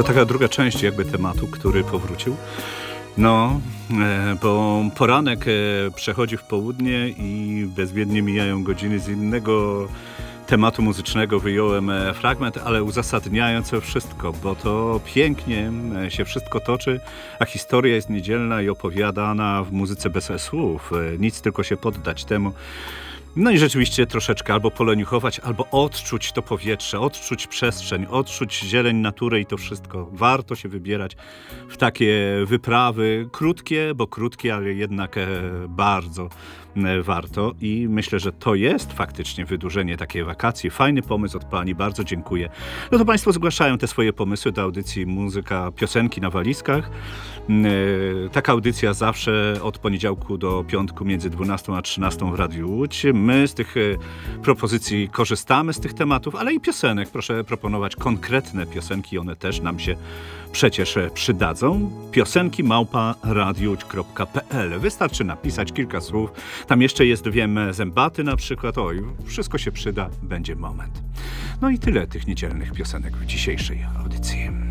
To taka druga część jakby tematu, który powrócił. No, bo poranek przechodzi w południe i bezwiednie mijają godziny. Z innego tematu muzycznego wyjąłem fragment, ale uzasadniając to wszystko, bo to pięknie się wszystko toczy, a historia jest niedzielna i opowiadana w muzyce bez słów. Nic, tylko się poddać temu. No i rzeczywiście troszeczkę albo poleniuchować, albo odczuć to powietrze, odczuć przestrzeń, odczuć zieleń natury i to wszystko. Warto się wybierać w takie wyprawy, krótkie, ale jednak bardzo warto i myślę, że to jest faktycznie wydłużenie takiej wakacji. Fajny pomysł od pani, bardzo dziękuję. No to państwo zgłaszają te swoje pomysły do audycji Muzyka, piosenki na walizkach. Taka audycja zawsze od poniedziałku do piątku między 12 a 13 w Radiu Łódź. My z tych propozycji korzystamy, z tych tematów, ale i piosenek. Proszę proponować konkretne piosenki, one też nam się przecież przydadzą. piosenki@radiowódź.pl. Wystarczy napisać kilka słów. Tam jeszcze jest, wiem, zębaty na przykład. Oj, wszystko się przyda, będzie moment. No i tyle tych niedzielnych piosenek w dzisiejszej audycji.